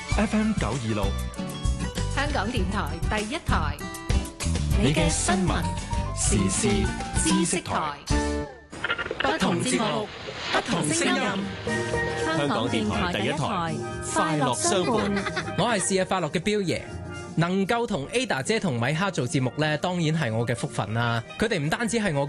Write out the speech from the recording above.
FM 926， 香港電台第一台， 你嘅新聞時事知識台， 不同節目，不同聲音。香港電台第一台，快樂相伴。 我係是日快樂嘅彪爺。能夠同 Ada 姐同米哈做節目呢，當然係我嘅福分啦。佢哋唔單止係我